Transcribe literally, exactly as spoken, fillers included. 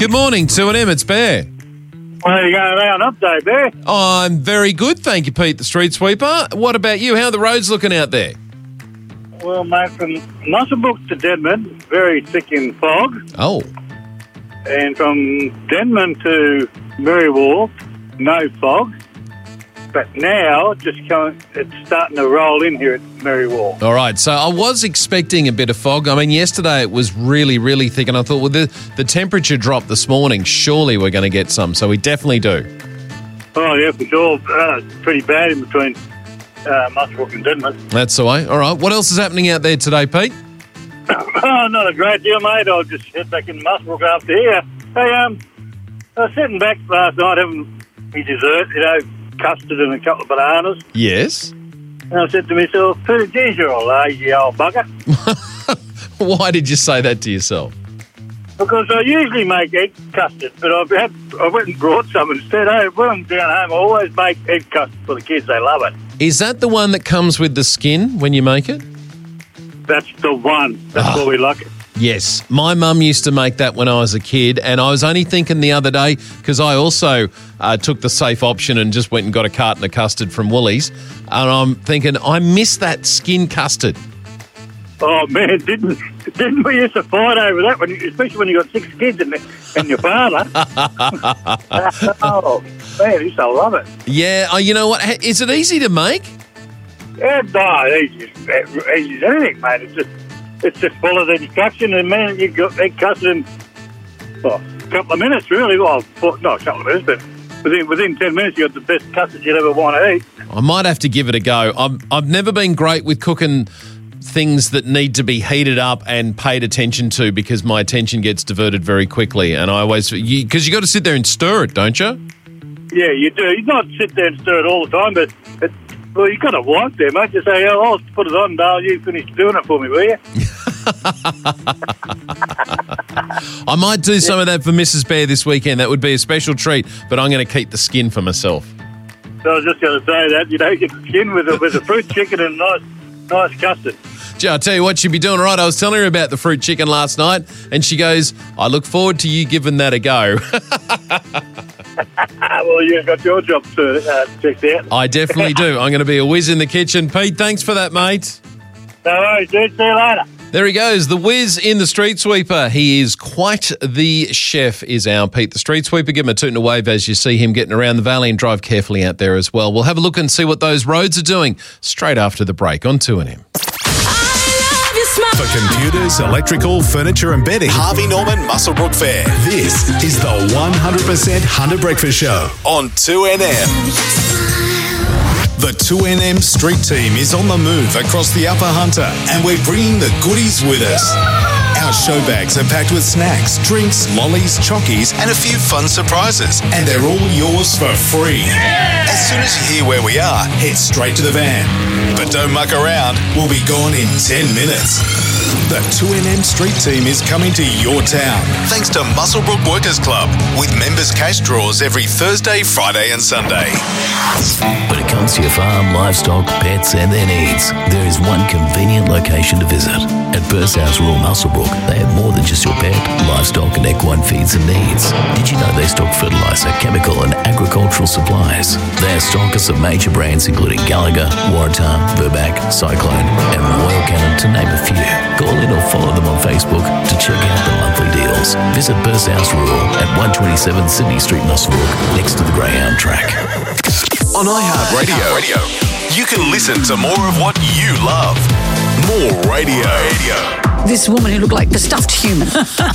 Good morning, two N M, it's Bear. How are you going around up day, Bear? I'm very good, thank you, Pete, the street sweeper. What about you? How are the roads looking out there? Well, mate, from Muswellbrook to Denman, very thick in fog. Oh, And from Denman to Merrywall, no fog. But now, just coming, it's starting to roll in here at Merrywall. all right. So I was expecting a bit of fog. I mean, yesterday it was really, really thick, and I thought, well, the, the temperature dropped this morning. Surely we're going to get some, so we definitely do. Oh, yeah, for sure. Uh, it's pretty bad in between uh, Muswellbrook and Denman. That's the way. All right. What else is happening out there today, Pete? Oh, not a great deal, mate. I'll just head back in Muswellbrook after here. Hey, um, I was sitting back last night having my dessert, you know, custard and a couple of bananas. Yes. And I said to myself, Peter, geez, you're a lazy old bugger. Why did you say that to yourself? Because I usually make egg custard, but I've had, I went and brought some instead. Hey, when I'm down home, I always make egg custard for the kids. They love it. Is that the one that comes with the skin when you make it? That's the one. That's Oh. why we like it. Yes, my mum used to make that when I was a kid, and I was only thinking the other day, because I also uh, took the safe option and just went and got a carton of custard from Woolies, and I'm thinking, I miss that skin custard. Oh, man, didn't didn't we used to fight over that, when, you- especially when you got six kids and, and your father? Oh, man, I used to love it. Yeah, uh, you know what? H- Is it easy to make? Yeah, no, easy, as- easy as anything, mate. It's just, it's just follow the instruction, and man, you got egg custard in well, a couple of minutes, really. Well, for, not a couple of minutes, but within within ten minutes, you got the best custard you'd ever want to eat. I might have to give it a go. I've, I've never been great with cooking things that need to be heated up and paid attention to, because my attention gets diverted very quickly, and I always, because you, 'cause you got to sit there and stir it, don't you? Yeah, you do. You not sit there and stir it all the time, but it, well, you got a wife there, mate. You say, "Oh, I'll put it on, Dale. You finish doing it for me, will you?" I might do some of that for Missus Bear this weekend. That would be a special treat, but I'm going to keep the skin for myself. So I was just going to say that, you know, get the skin with a, with a fruit chicken and a nice, nice custard. Gee, I'll tell you what, she'd be doing right. I was telling her about the fruit chicken last night, and she goes, I look forward to you giving that a go. Well, you've got your job to uh, check out. I definitely do. I'm going to be a whiz in the kitchen. Pete, thanks for that, mate. No worries, dude. See you later. There he goes, the whiz in the street sweeper. He is quite the chef, is our Pete the street sweeper. Give him a toot and a wave as you see him getting around the valley, and drive carefully out there as well. We'll have a look and see what those roads are doing straight after the break on two N M. For computers, electrical, furniture and bedding, Harvey Norman Muswellbrook Fair. This is the one hundred percent Hunter Breakfast Show on two N M. The two N M Street Team is on the move across the Upper Hunter, and we're bringing the goodies with us. Our show bags are packed with snacks, drinks, lollies, chockies, and a few fun surprises, and they're all yours for free. As soon as you hear where we are, head straight to the van. But don't muck around, we'll be gone in ten minutes. The two N M Street Team is coming to your town, thanks to Muswellbrook Workers Club, with members' cash draws every Thursday, Friday and Sunday. When it comes to your farm, livestock, pets and their needs, there is one convenient location to visit. At Burst House Rural Muswellbrook, they have more than just your pet, livestock and equine feeds and needs. Did you know they stock fertiliser, chemical and agricultural supplies? They are stockers of major brands including Gallagher, Waratah, Burback, Cyclone and Royal Canin, to name a few. Call in or follow them on Facebook to check out the monthly deals. Visit Burst House Rural at one twenty-seven Sydney Street, Muswellbrook, next to the Greyhound track. On iHeartRadio, Radio, you can listen to more of what you love. More radio. This woman who looked like the stuffed human.